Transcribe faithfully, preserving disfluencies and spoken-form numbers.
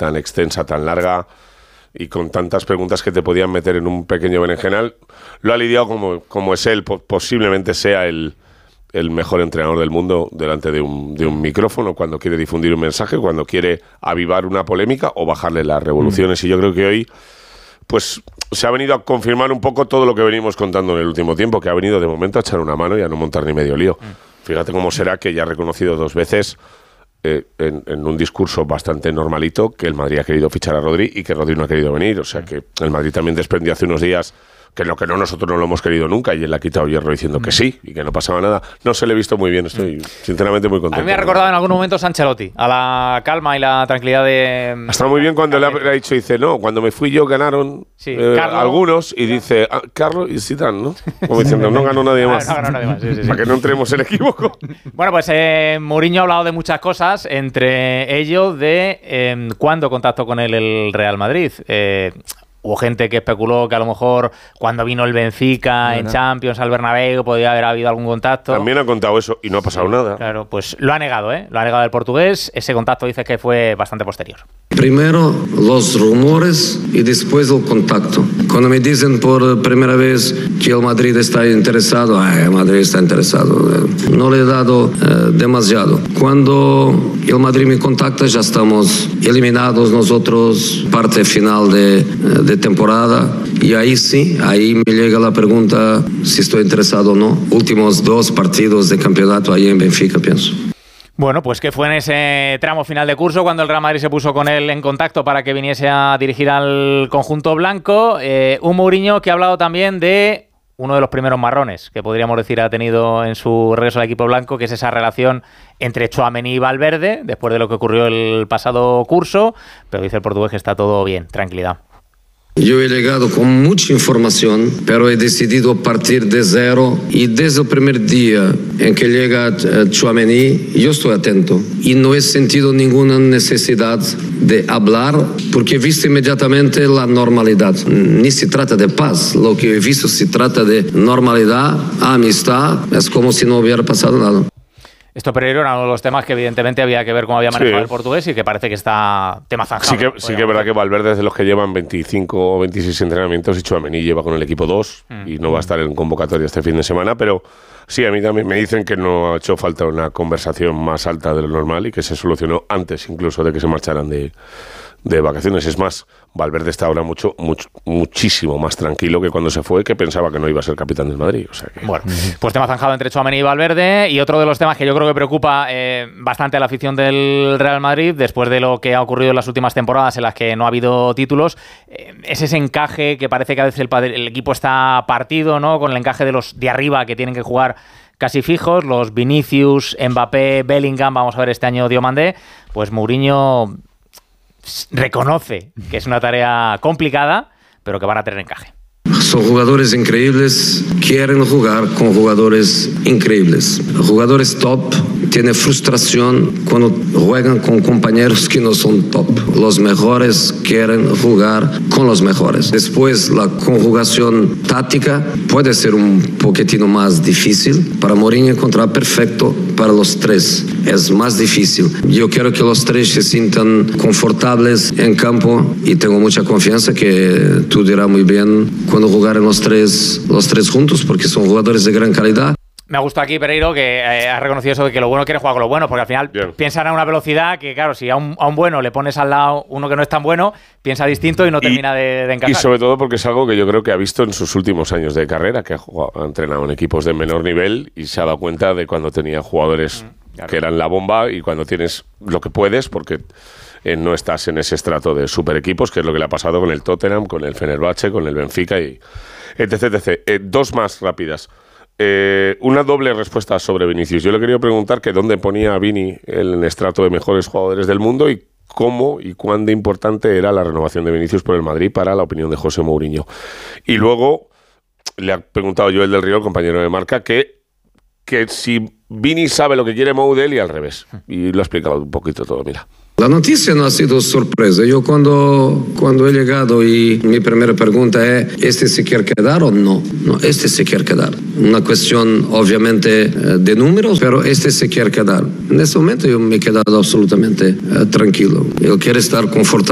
tan extensa, tan larga y con tantas preguntas que te podían meter en un pequeño berenjenal, lo ha lidiado como, como es él. Posiblemente sea el, el mejor entrenador del mundo delante de un, de un micrófono, cuando quiere difundir un mensaje, cuando quiere avivar una polémica o bajarle las revoluciones. Mm. Y yo creo que hoy pues se ha venido a confirmar un poco todo lo que venimos contando en el último tiempo, que ha venido de momento a echar una mano y a no montar ni medio lío. Mm. Fíjate cómo será que ya ha reconocido dos veces eh, en, en un discurso bastante normalito que el Madrid ha querido fichar a Rodri y que Rodri no ha querido venir. O sea que el Madrid también desprendió hace unos días que lo que no, nosotros no lo hemos querido nunca, y él le ha quitado hierro diciendo que sí y que no pasaba nada. No se le he visto muy bien, estoy sinceramente muy contento. A mí me ha recordado en algún momento Ancelotti, a la calma y la tranquilidad de... Está muy bien cuando le ha, le ha dicho, dice, no, cuando me fui yo ganaron sí, eh, algunos, y dice, ah, Carlos y Zidane, ¿no? Como diciendo, no ganó nadie más. No ganó nadie más, sí, sí, sí. Para que no entremos en equívoco. Bueno, pues eh, Mourinho ha hablado de muchas cosas, entre ellos de eh, cuándo contactó con él el Real Madrid. Eh... Hubo gente que especuló que a lo mejor cuando vino el Benfica bueno. en Champions al Bernabéu podía haber habido algún contacto. También ha contado eso y no ha pasado nada. Claro, pues lo ha negado, ¿eh? Lo ha negado el portugués. Ese contacto dice que fue bastante posterior. Primero los rumores y después el contacto. Cuando me dicen por primera vez que el Madrid está interesado, ay, el Madrid está interesado. No le he dado eh, demasiado. Cuando el Madrid me contacta ya estamos eliminados nosotros, parte final de, de temporada, y ahí sí, ahí me llega la pregunta si estoy interesado o no. Últimos dos partidos de campeonato ahí en Benfica, pienso. Bueno, pues que fue en ese tramo final de curso cuando el Real Madrid se puso con él en contacto para que viniese a dirigir al conjunto blanco. Eh, un Mourinho que ha hablado también de uno de los primeros marrones que podríamos decir ha tenido en su regreso al equipo blanco, que es esa relación entre Tchouaméni y Valverde, después de lo que ocurrió el pasado curso, pero dice el portugués que está todo bien, tranquilidad. Yo he llegado con mucha información, pero he decidido partir de cero, y desde el primer día en que llega Tchouaméni, yo estoy atento y no he sentido ninguna necesidad de hablar porque he visto inmediatamente la normalidad. Ni se trata de paz, lo que he visto se trata de normalidad, amistad, es como si no hubiera pasado nada. Esto, Pereiro, era uno de los temas que evidentemente había que ver cómo había manejado sí. el portugués y que parece que está tema zanjado. Sí que, sí que es verdad que Valverde es de los que llevan veinticinco o veintiséis entrenamientos y Tchouaméni lleva con el equipo dos mm. y no va a estar en convocatoria este fin de semana, pero sí, a mí también me dicen que no ha hecho falta una conversación más alta de lo normal y que se solucionó antes incluso de que se marcharan de, de vacaciones. Es más, Valverde está ahora mucho, mucho, muchísimo más tranquilo que cuando se fue, que pensaba que no iba a ser capitán del Madrid. O sea que... Bueno, pues tema zanjado entre Tchouaméni y Valverde. Y otro de los temas que yo creo que preocupa eh, bastante a la afición del Real Madrid, después de lo que ha ocurrido en las últimas temporadas en las que no ha habido títulos, eh, es ese encaje que parece que a veces el, el equipo está partido, ¿no? Con el encaje de los de arriba que tienen que jugar casi fijos, los Vinicius, Mbappé, Bellingham, vamos a ver este año Diomandé. Pues Mourinho reconoce que es una tarea complicada, pero que van a tener encaje. Son jugadores increíbles, quieren jugar con jugadores increíbles. Jugadores top tienen frustración cuando juegan con compañeros que no son top. Los mejores quieren jugar con los mejores. Después, la conjugación táctica puede ser un poquitino más difícil. Para Mourinho encontrar perfecto para los tres es más difícil. Yo quiero que los tres se sientan confortables en campo y tengo mucha confianza que tú dirás muy bien cuando jugaron los tres, los tres juntos, porque son jugadores de gran calidad. Me gusta aquí, Pereiro, que eh, has reconocido eso de que lo bueno quiere jugar con lo bueno, porque al final Bien. piensan a una velocidad que, claro, si a un, a un bueno le pones al lado uno que no es tan bueno, piensa distinto y no termina y, de, de encajar. Y sobre todo porque es algo que yo creo que ha visto en sus últimos años de carrera, que ha, jugado, ha entrenado en equipos de menor nivel y se ha dado cuenta de cuando tenía jugadores mm, claro. que eran la bomba y cuando tienes lo que puedes, porque eh, no estás en ese estrato de super equipos, que es lo que le ha pasado con el Tottenham, con el Fenerbahce, con el Benfica y etc, etcétera. Eh, dos más rápidas. Eh, una doble respuesta sobre Vinicius. Yo le quería preguntar que dónde ponía a Vini en el estrato de mejores jugadores del mundo y cómo y cuán de importante era la renovación de Vinicius por el Madrid para la opinión de José Mourinho. Y luego le ha preguntado Joel del Río, el compañero de Marca, que, que si Vini sabe lo que quiere Mou de él y al revés. Y lo ha explicado un poquito todo, mira. La noticia no ha sido sorpresa. Yo cuando, cuando he llegado y mi primera pregunta es, ¿este se quiere quedar o no? No, este se quiere quedar. Una cuestión obviamente de números, pero este se quiere quedar. En ese momento yo me he quedado absolutamente uh, tranquilo. Él quiere estar confortable.